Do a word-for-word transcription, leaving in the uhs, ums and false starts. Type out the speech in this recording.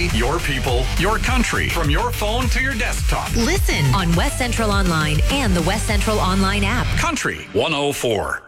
city, your people, your country. From your phone to your desktop. Listen on West Central Online and the West Central Online app. Country one oh four.